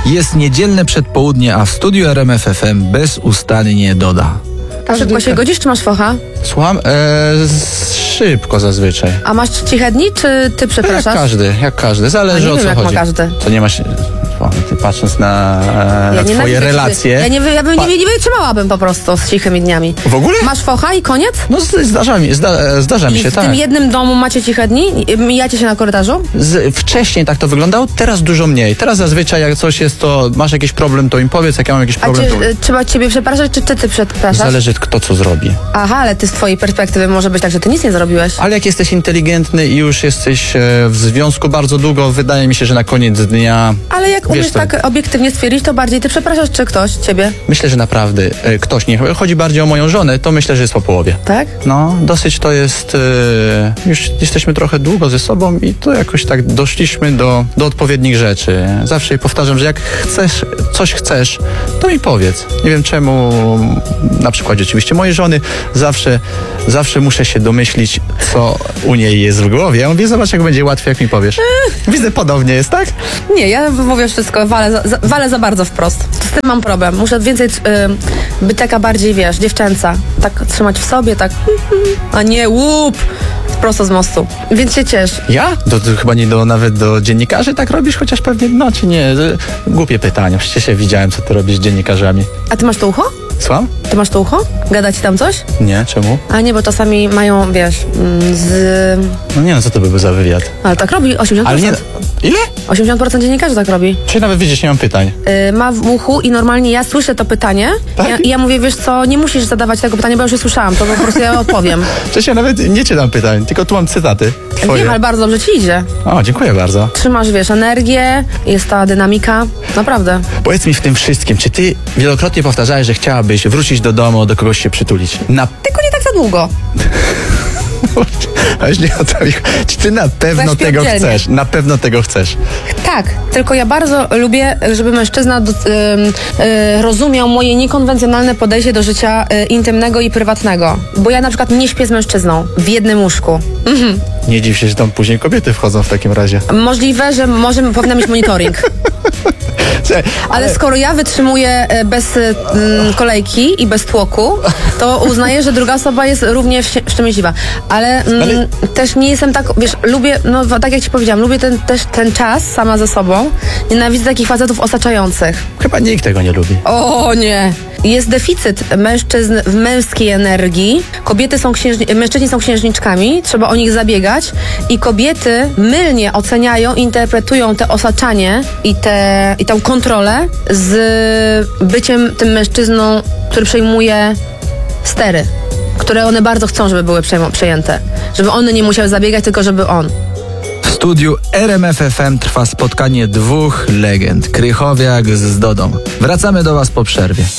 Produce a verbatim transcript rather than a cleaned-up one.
Jest niedzielne przedpołudnie, a w studiu R M F F M bezustannie doda. A szybko się godzisz, czy masz focha? Słucham? Eee, szybko zazwyczaj. A masz ciche dni, czy ty przepraszasz? Jak każdy, jak każdy. Zależy A nie o wiem, co jak chodzi. ma każdy. To nie ma się... Ty patrząc na, Ja na nie twoje nawidzę relacje... ciebie. Ja, nie, ja bym Pa- nie, nie wytrzymałabym po prostu z cichymi dniami. W ogóle? Masz focha i koniec? No z- zdarza mi, zda, zdarza mi I się, w tak. tym jednym domu macie ciche dni? Mijacie się na korytarzu? Z, wcześniej tak to wyglądało, teraz dużo mniej. Teraz zazwyczaj jak coś jest, to masz jakiś problem, to im powiedz, jak ja mam jakiś A problem, czy, to... y, trzeba ciebie przepraszać, czy ty ty przepraszasz? Zależy kto co zrobi. Aha, ale ty z twojej perspektywy może być tak, że ty nic nie zrobiłeś. Ale jak jesteś inteligentny i już jesteś e, w związku bardzo długo, wydaje mi się, że na koniec dnia... Ale jak Wiesz umiesz co? tak obiektywnie stwierdzić, to bardziej ty przepraszasz, czy ktoś ciebie, Myślę, że naprawdę e, ktoś, nie chodzi bardziej o moją żonę, to myślę, że jest po połowie. tak? No, dosyć to jest... E, już jesteśmy trochę długo ze sobą i to jakoś tak doszliśmy do, do odpowiednich rzeczy. Zawsze jej powtarzam, że jak chcesz, coś chcesz, to mi powiedz. Nie wiem czemu, na przykładzie oczywiście mojej żony, zawsze, zawsze muszę się domyślić, co u niej jest w głowie. Ja mówię, zobacz, jak będzie łatwiej, jak mi powiesz. Widzę, podobnie jest, tak? Nie, ja mówię wszystko, walę za, za, walę za bardzo wprost. Z tym mam problem. Muszę więcej y, być taka bardziej, wiesz, dziewczęca. Tak trzymać w sobie, tak, a nie łup, prosto z mostu. Więc się ciesz. Ja? To, to chyba nie do, nawet do dziennikarzy tak robisz, chociaż pewnie, no czy nie? Głupie pytanie, przecież ja widziałem, co ty robisz z dziennikarzami. A ty masz to ucho? Słucham? Ty masz to ucho? Gada ci tam coś? Nie, czemu? A nie, bo czasami mają, wiesz, mm, z... No nie, no co to by był za wywiad? Ale tak robi osiemdziesiąt Ale procent. nie... Ile? osiemdziesiąt procent dziennikarzy tak robi. Czy nawet widzisz, nie mam pytań. Y, ma w uchu i normalnie ja słyszę to pytanie Tak? ja, i ja mówię, wiesz co, nie musisz zadawać tego pytania, bo ja już je słyszałam, to po prostu ja odpowiem. Przecież ja nawet nie czytam pytań, tylko tu mam cytaty twoje. Wiem, ale bardzo dobrze ci idzie. O, dziękuję bardzo. Trzymasz, wiesz, energię, jest ta dynamika, naprawdę. Powiedz mi w tym wszystkim, czy ty wielokrotnie powtarzałeś, że chciałabyś wrócić do domu, do kogoś się przytulić? Na... Tylko nie tak za długo. Aż nie o to mi chodzi. Czy ty na pewno tego Zaśpierdzielnie. chcesz? Na pewno tego chcesz. Tak, tylko ja bardzo lubię, żeby mężczyzna do, ym, y, rozumiał moje niekonwencjonalne podejście do życia y, intymnego i prywatnego. Bo ja na przykład nie śpię z mężczyzną w jednym łóżku. Mhm. Nie dziw się, że tam później kobiety wchodzą w takim razie. Możliwe, że może powinna mieć monitoring. Ale skoro ja wytrzymuję e, bez e, m, kolejki i bez tłoku, to uznaję, że druga osoba jest równie wsi- szczęśliwa. Ale, m, Ale- też nie jestem tak, wiesz, lubię, no tak jak ci powiedziałam, lubię ten, też ten czas sama ze sobą. Nienawidzę takich facetów osaczających. Chyba nikt tego nie lubi. O nie! Jest deficyt mężczyzn w męskiej energii. Kobiety są księżni- mężczyźni są księżniczkami, trzeba o nich zabiegać i kobiety mylnie oceniają, interpretują te osaczanie i, te, i tę kontrolę z byciem tym mężczyzną, który przejmuje stery, które one bardzo chcą, żeby były przejmo- przejęte. Żeby one nie musiały zabiegać, tylko żeby on. W studiu R M F F M trwa spotkanie dwóch legend, Krychowiak z Dodą. Wracamy do was po przerwie.